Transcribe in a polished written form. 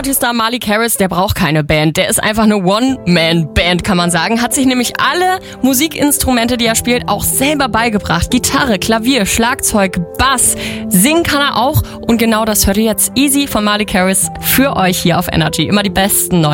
Energy-Star Malik Harris, der braucht keine Band. Der ist einfach eine One-Man-Band, kann man sagen. Hat sich nämlich alle Musikinstrumente, die er spielt, auch selber beigebracht. Gitarre, Klavier, Schlagzeug, Bass. Singen kann er auch. Und genau das hört ihr jetzt easy von Malik Harris für euch hier auf Energy. Immer die besten neuen